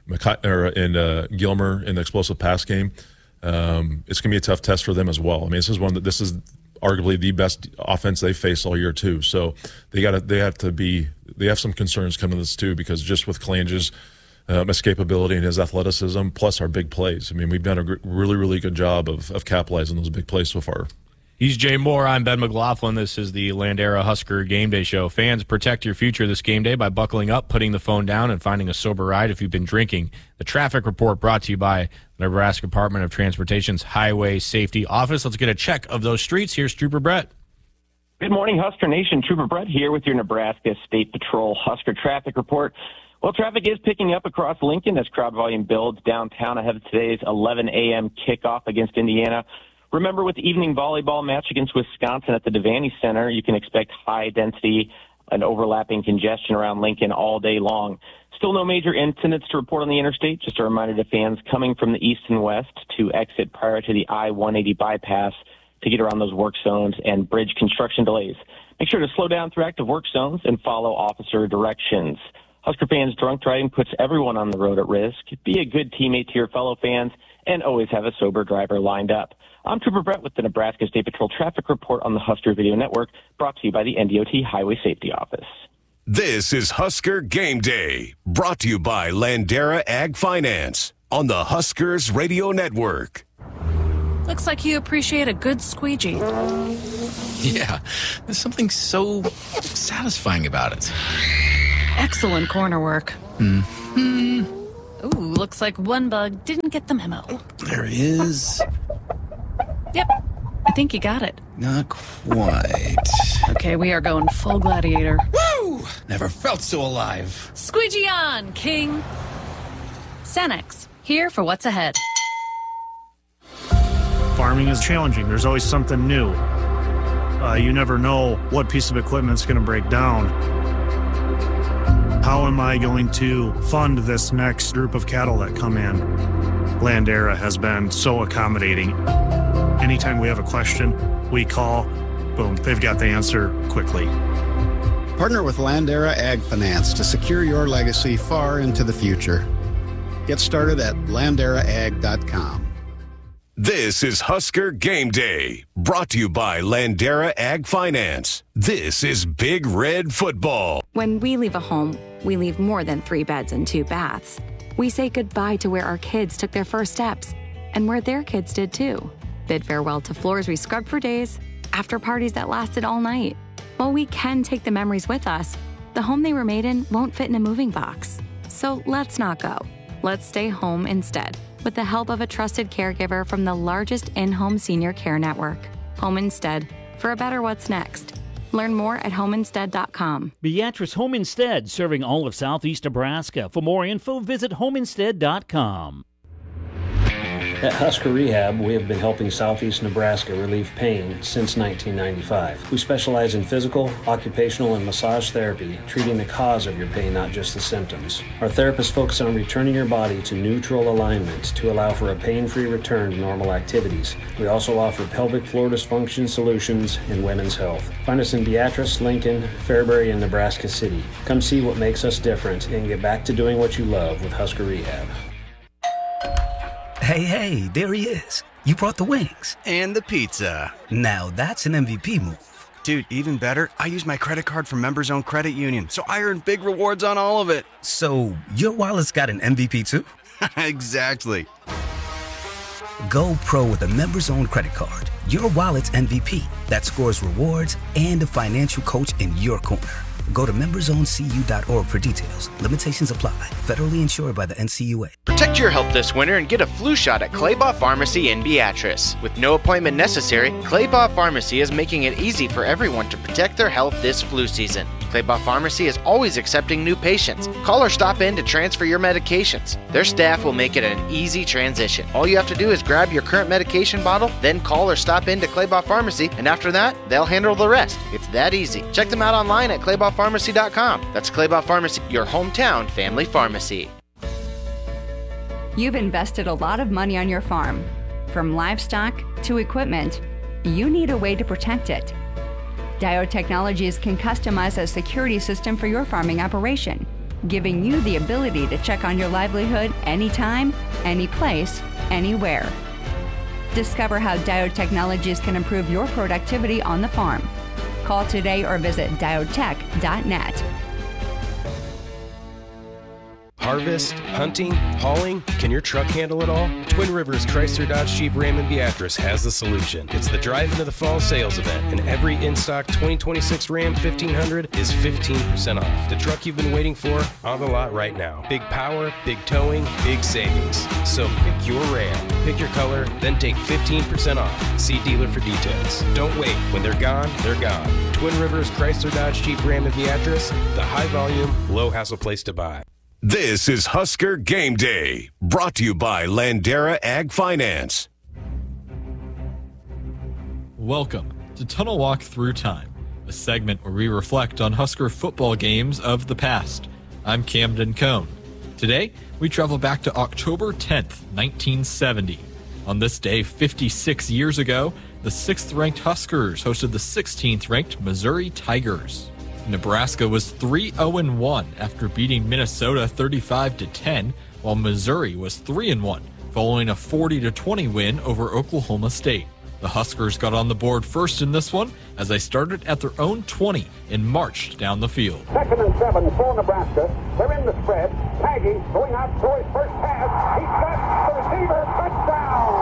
and Gilmer in the explosive pass game. It's going to be a tough test for them as well. I mean, this is arguably the best offense they face all year too. So they have some concerns coming to this too, because just with Calandria's escapability and his athleticism, plus our big plays. I mean, we've done a really, really good job of capitalizing those big plays so far. He's Jay Moore. I'm Ben McLaughlin. This is the Landera Husker Game Day Show. Fans, protect your future this game day by buckling up, putting the phone down, and finding a sober ride if you've been drinking. The traffic report brought to you by the Nebraska Department of Transportation's Highway Safety Office. Let's get a check of those streets. Here's Trooper Brett. Good morning, Husker Nation. Trooper Brett here with your Nebraska State Patrol Husker traffic report. Well, traffic is picking up across Lincoln as crowd volume builds downtown ahead of today's 11 a.m. kickoff against Indiana. Remember, with the evening volleyball match against Wisconsin at the Devaney Center, you can expect high density and overlapping congestion around Lincoln all day long. Still no major incidents to report on the interstate. Just a reminder to fans coming from the east and west to exit prior to the I-180 bypass. to get around those work zones and bridge construction delays. Make sure to slow down through active work zones and follow officer directions. Husker fans, drunk driving puts everyone on the road at risk. Be a good teammate to your fellow fans and always have a sober driver lined up. I'm Trooper Brett with the Nebraska State Patrol Traffic Report on the Husker Video Network, brought to you by the NDOT Highway Safety Office. This is Husker Game Day, brought to you by Landera Ag Finance on the Huskers Radio Network. Looks like you appreciate a good squeegee. Yeah, there's something so satisfying about it. Excellent corner work. Mm-hmm. Ooh, looks like one bug didn't get the memo. There he is. Yep, I think you got it. Not quite. Okay, we are going full gladiator. Woo! Never felt so alive. Squeegee on, King. Cenex, here for what's ahead. Farming is challenging. There's always something new. You never know what piece of equipment's going to break down. How am I going to fund this next group of cattle that come in? Landera has been so accommodating. Anytime we have a question, we call, boom, they've got the answer quickly. Partner with Landera Ag Finance to secure your legacy far into the future. Get started at landeraag.com. This is Husker Game Day, brought to you by Landera Ag Finance. This is Big Red Football. When we leave a home, we leave more than 3 beds and 2 baths. We say goodbye to where our kids took their first steps and where their kids did too. Bid farewell to floors we scrubbed for days, after parties that lasted all night. While we can take the memories with us, the home they were made in won't fit in a moving box. So let's not go. Let's stay home instead, with the help of a trusted caregiver from the largest in-home senior care network. Home Instead, for a better what's next. Learn more at homeinstead.com. Beatrice Home Instead, serving all of southeast Nebraska. For more info, visit homeinstead.com. At Husker Rehab, we have been helping southeast Nebraska relieve pain since 1995. We specialize in physical, occupational, and massage therapy, treating the cause of your pain, not just the symptoms. Our therapists focus on returning your body to neutral alignment to allow for a pain-free return to normal activities. We also offer pelvic floor dysfunction solutions and women's health. Find us in Beatrice, Lincoln, Fairbury, and Nebraska City. Come see what makes us different and get back to doing what you love with Husker Rehab. Hey, there he is. You brought the wings. And the pizza. Now that's an MVP move. Dude, even better, I use my credit card from Members Own Credit Union, so I earn big rewards on all of it. So your wallet's got an MVP too? Exactly. Go pro with a Members Own credit card. Your wallet's MVP that scores rewards and a financial coach in your corner. Go to memberzonecu.org for details. Limitations apply. Federally insured by the NCUA. Protect your health this winter and get a flu shot at Claybaugh Pharmacy in Beatrice. With no appointment necessary, Claybaugh Pharmacy is making it easy for everyone to protect their health this flu season. Claybaugh Pharmacy is always accepting new patients. Call or stop in to transfer your medications. Their staff will make it an easy transition. All you have to do is grab your current medication bottle, then call or stop in to Claybaugh Pharmacy, and after that, they'll handle the rest. It's that easy. Check them out online at claybaughpharmacy.com. That's Claybaugh Pharmacy, your hometown family pharmacy. You've invested a lot of money on your farm. From livestock to equipment, you need a way to protect it. Diode Technologies can customize a security system for your farming operation, giving you the ability to check on your livelihood anytime, any place, anywhere. Discover how Diode Technologies can improve your productivity on the farm. Call today or visit diodetech.net. Harvest, hunting, hauling, can your truck handle it all? Twin Rivers Chrysler Dodge Jeep Ram in Beatrice has the solution. It's the Drive Into the Fall sales event, and every in-stock 2026 Ram 1500 is 15% off. The truck you've been waiting for, on the lot right now. Big power, big towing, big savings. So pick your Ram, pick your color, then take 15% off. See dealer for details. Don't wait. When they're gone, they're gone. Twin Rivers Chrysler Dodge Jeep Ram in Beatrice, the high volume, low hassle place to buy. This is Husker Game Day, brought to you by Landera Ag Finance. Welcome to Tunnel Walk Through Time, a segment where we reflect on Husker football games of the past. I'm Camden Cohn. Today, we travel back to October 10th, 1970. On this day, 56 years ago, the 6th-ranked Huskers hosted the 16th-ranked Missouri Tigers. Nebraska was 3-0-1 after beating Minnesota 35-10, while Missouri was 3-1, following a 40-20 win over Oklahoma State. The Huskers got on the board first in this one as they started at their own 20 and marched down the field. 2nd and 7 for Nebraska. They're in the spread. Taggy going out to his first pass. He's got the receiver. Touchdown!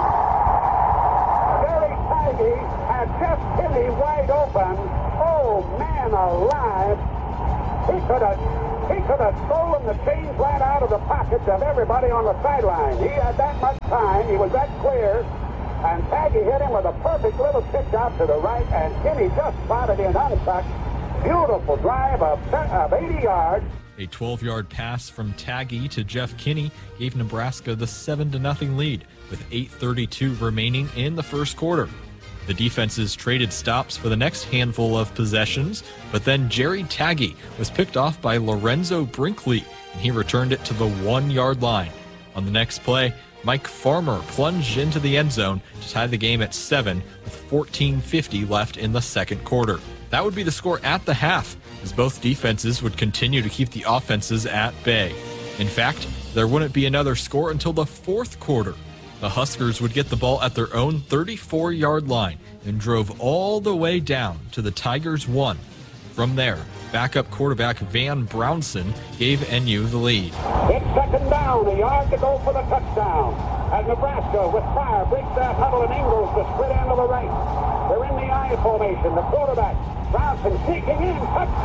Jerry Taggy had Jeff Kinney wide open. Oh, man alive. He could have stolen the chains right out of the pockets of everybody on the sideline. He had that much time. He was that clear. And Taggy hit him with a perfect little pitch out to the right, and Kinney just spotted in untouched. Beautiful drive of 80 yards. A 12-yard pass from Taggy to Jeff Kinney gave Nebraska the 7-0 lead, with 8:32 remaining in the first quarter. The defenses traded stops for the next handful of possessions, but then Jerry Taggy was picked off by Lorenzo Brinkley, and he returned it to the 1-yard line. On the next play, Mike Farmer plunged into the end zone to tie the game at 7 with 14:50 left in the second quarter. That would be the score at the half, as both defenses would continue to keep the offenses at bay. In fact, there wouldn't be another score until the fourth quarter. The Huskers would get the ball at their own 34-yard line and drove all the way down to the Tigers' 1. From there, backup quarterback Van Brownson gave NU the lead. It's 2nd down, a yard to go for the touchdown. As Nebraska with fire breaks that huddle and Ingles to split end to the right. They're in the I formation. The quarterback, Brownson, seeking in.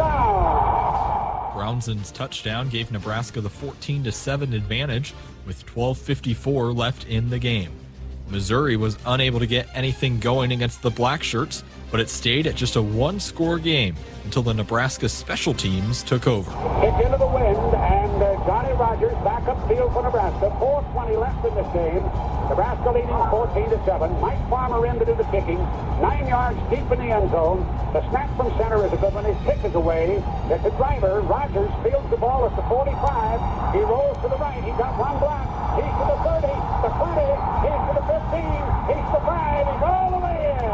Touchdown! Brownson's touchdown gave Nebraska the 14-7 advantage with 12:54 left in the game. Missouri was unable to get anything going against the Blackshirts, but it stayed at just a one-score game until the Nebraska special teams took over. Kick into the wind, and Johnny Rogers back up field for Nebraska. 4:20 left in this game. Nebraska leading 14-7. Mike Farmer in to do the kicking. 9 yards deep in the end zone. The snap from center is a good one. His kick is away. It's a driver. Rogers fields the ball at the 45. He rolls to the right. He got one block. He's to the 30, the 20. He's to the 15. He's to 5. He's all the way in.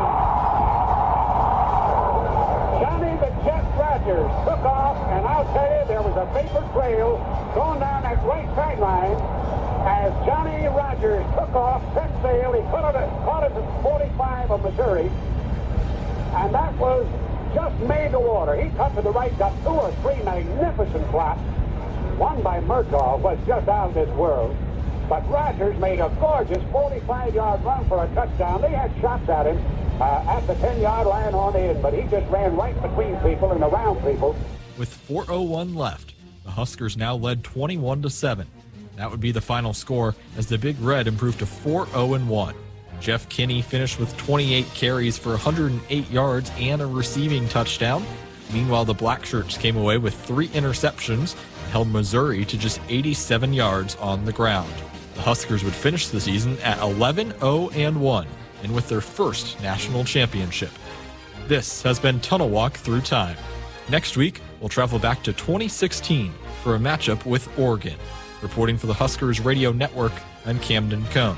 Johnny the Jet Rogers took off, and I'll tell you, there was a paper trail going down that right sideline as Johnny Rogers took off, set sail. He caught it at the 45 of Missouri, and that was just made to order. He cut to the right, got 2 or 3 magnificent blocks. One by Murtaugh was just out of this world. But Rogers made a gorgeous 45-yard run for a touchdown. They had shots at him at the 10-yard line on in, but he just ran right between people and around people. With 4:01 left, the Huskers now led 21-7. That would be the final score as the Big Red improved to 4-0-1. Jeff Kinney finished with 28 carries for 108 yards and a receiving touchdown. Meanwhile, the Blackshirts came away with 3 interceptions and held Missouri to just 87 yards on the ground. The Huskers would finish the season at 11-0-1 and with their first national championship. This has been Tunnel Walk Through Time. Next week, we'll travel back to 2016 for a matchup with Oregon. Reporting for the Huskers Radio Network, I'm Camden Cohn.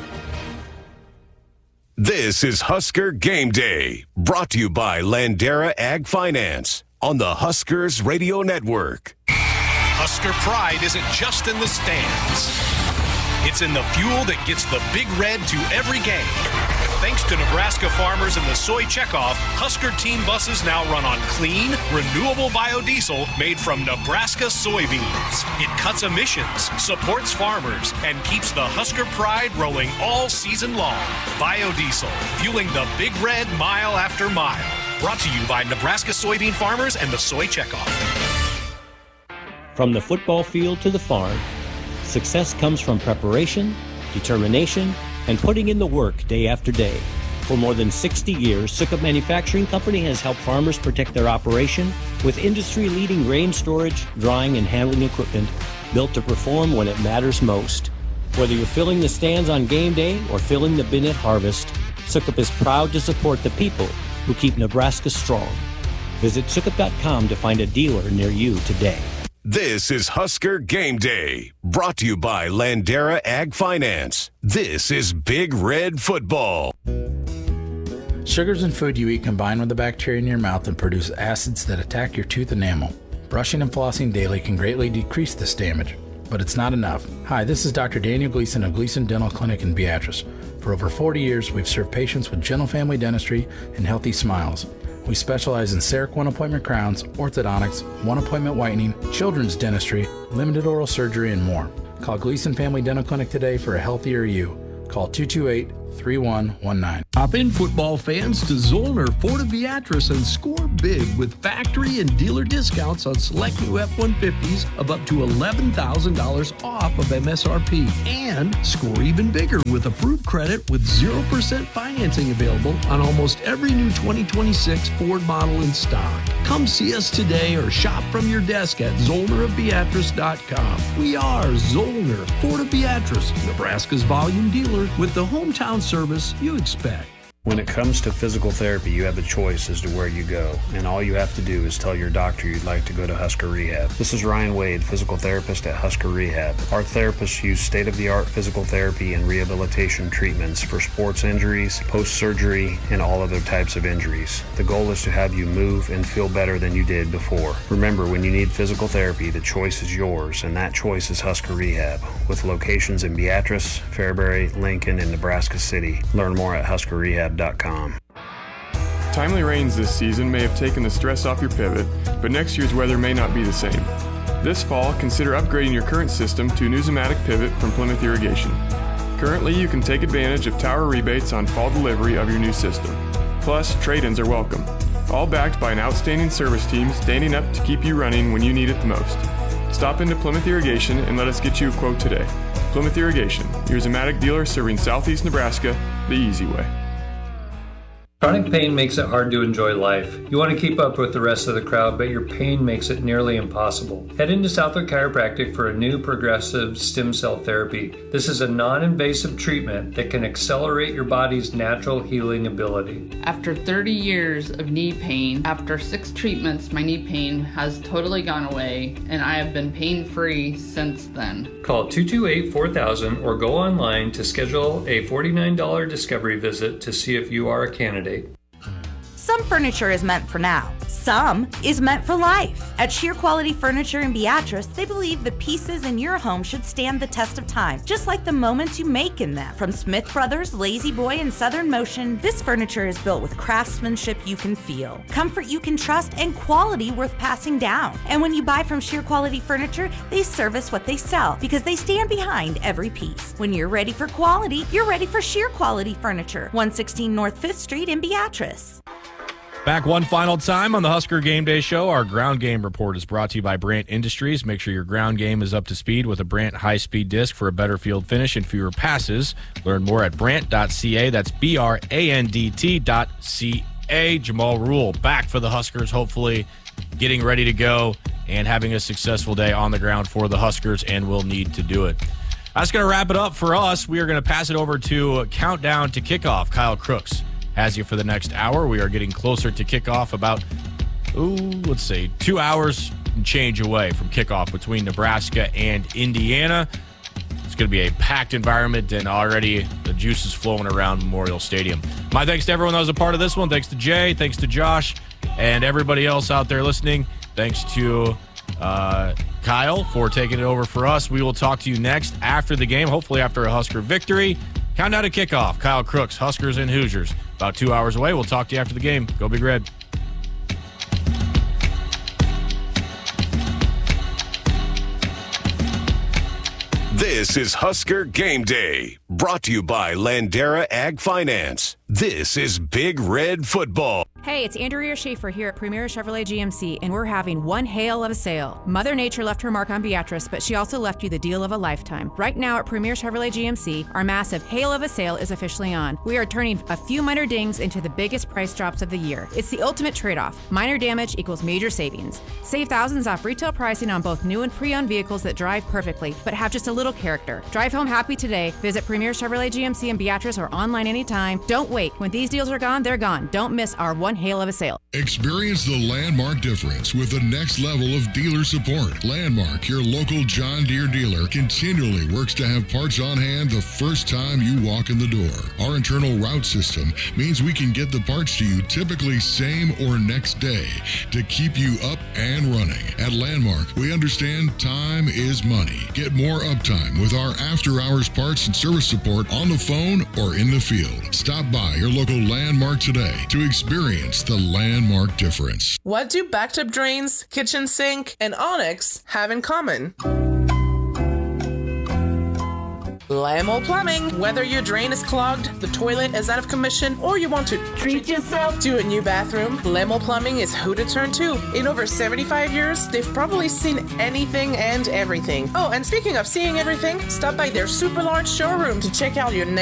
This is Husker Game Day, brought to you by Landera Ag Finance on the Huskers Radio Network. Husker pride isn't just in the stands. It's in the fuel that gets the Big Red to every game. Thanks to Nebraska farmers and the soy checkoff, Husker team buses now run on clean, renewable biodiesel made from Nebraska soybeans. It cuts emissions, supports farmers, and keeps the Husker pride rolling all season long. Biodiesel, fueling the Big Red mile after mile. Brought to you by Nebraska soybean farmers and the soy checkoff. From the football field to the farm, success comes from preparation, determination, and putting in the work day after day. For more than 60 years, Sukup Manufacturing Company has helped farmers protect their operation with industry-leading grain storage, drying, and handling equipment built to perform when it matters most. Whether you're filling the stands on game day or filling the bin at harvest, Sukup is proud to support the people who keep Nebraska strong. Visit Sukup.com to find a dealer near you today. This is Husker Game Day, brought to you by Landera Ag Finance. This is Big Red Football. Sugars in food you eat combine with the bacteria in your mouth and produce acids that attack your tooth enamel. Brushing and flossing daily can greatly decrease this damage, but it's not enough. Hi, this is Dr. Daniel Gleason of Gleason Dental Clinic in Beatrice. For over 40 years, we've served patients with gentle family dentistry and healthy smiles. We specialize in CEREC one-appointment crowns, orthodontics, one-appointment whitening, children's dentistry, limited oral surgery, and more. Call Gleason Family Dental Clinic today for a healthier you. Call 228-3119. Hop in, football fans, to Zollner Ford of Beatrice and score big with factory and dealer discounts on select new F-150s of up to $11,000 off of MSRP. And score even bigger with approved credit with 0% financing available on almost every new 2026 Ford model in stock. Come see us today or shop from your desk at ZollnerofBeatrice.com. We are Zollner Ford of Beatrice, Nebraska's volume dealer with the hometown service you expect. When it comes to physical therapy, you have a choice as to where you go, and all you have to do is tell your doctor you'd like to go to Husker Rehab. This is Ryan Wade, physical therapist at Husker Rehab. Our therapists use state-of-the-art physical therapy and rehabilitation treatments for sports injuries, post-surgery, and all other types of injuries. The goal is to have you move and feel better than you did before. Remember, when you need physical therapy, the choice is yours, and that choice is Husker Rehab, with locations in Beatrice, Fairbury, Lincoln, and Nebraska City. Learn more at huskerrehab.com. Timely rains this season may have taken the stress off your pivot, but next year's weather may not be the same. This fall, consider upgrading your current system to a Newsomatic pivot from Plymouth Irrigation. Currently, you can take advantage of tower rebates on fall delivery of your new system. Plus, trade-ins are welcome. All backed by an outstanding service team standing up to keep you running when you need it the most. Stop into Plymouth Irrigation and let us get you a quote today. Plymouth Irrigation, your Zamatic dealer serving southeast Nebraska the easy way. Chronic pain makes it hard to enjoy life. You want to keep up with the rest of the crowd, but your pain makes it nearly impossible. Head into Southwood Chiropractic for a new progressive stem cell therapy. This is a non-invasive treatment that can accelerate your body's natural healing ability. After 30 years of knee pain, after 6 treatments, my knee pain has totally gone away, and I have been pain-free since then. Call 228-4000 or go online to schedule a $49 discovery visit to see if you are a candidate. Some furniture is meant for now. Some is meant for life. At Sheer Quality Furniture in Beatrice, they believe the pieces in your home should stand the test of time, just like the moments you make in them. From Smith Brothers, Lazy Boy, and Southern Motion, this furniture is built with craftsmanship you can feel, comfort you can trust, and quality worth passing down. And when you buy from Sheer Quality Furniture, they service what they sell because they stand behind every piece. When you're ready for quality, you're ready for Sheer Quality Furniture, 116 North 5th Street in Beatrice. Back one final time on the Husker Game Day Show. Our ground game report is brought to you by Brandt Industries. Make sure your ground game is up to speed with a Brandt high-speed disc for a better field finish and fewer passes. Learn more at brandt.ca. That's BRANDT.ca. Jamal Rule back for the Huskers, hopefully getting ready to go and having a successful day on the ground for the Huskers, and will need to do it. That's going to wrap it up for us. We are going to pass it over to Countdown to Kickoff. Kyle Crooks has you for the next hour. We are getting closer to kickoff, about, let's say 2 hours and change away from kickoff between Nebraska and Indiana. It's going to be a packed environment, and already the juice is flowing around Memorial Stadium. My thanks to everyone that was a part of this one. Thanks to Jay, thanks to Josh, and everybody else out there listening. Thanks to Kyle for taking it over for us. We will talk to you next after the game, hopefully after a Husker victory. Countdown to kickoff. Kyle Crooks, Huskers and Hoosiers. About 2 hours away. We'll talk to you after the game. Go Big Red. This is Husker Game Day, brought to you by Landera Ag Finance. This is Big Red Football. Hey, it's Andrea Schaefer here at Premier Chevrolet GMC, and we're having one hail of a sale. Mother Nature left her mark on Beatrice, but she also left you the deal of a lifetime. Right now at Premier Chevrolet GMC, our massive hail of a sale is officially on. We are turning a few minor dings into the biggest price drops of the year. It's the ultimate trade-off. Minor damage equals major savings. Save thousands off retail pricing on both new and pre-owned vehicles that drive perfectly, but have just a little character. Drive home happy today. Visit Premier Chevrolet GMC in Beatrice or online anytime. Don't wait. When these deals are gone, they're gone. Don't miss our one one hail of a sale. Experience the Landmark difference with the next level of dealer support. Landmark, your local John Deere dealer, continually works to have parts on hand the first time you walk in the door. Our internal route system means we can get the parts to you typically same or next day to keep you up and running. At Landmark, we understand time is money. Get more uptime with our after-hours parts and service support on the phone or in the field. Stop by your local Landmark today to experience the Landmark difference. What do backed-up drains, kitchen sink, and Onyx have in common? Lamel Plumbing. Whether your drain is clogged, the toilet is out of commission, or you want to treat yourself to a new bathroom, Lamel Plumbing is who to turn to. In over 75 years, they've probably seen anything and everything. Oh, and speaking of seeing everything, stop by their super large showroom to check out your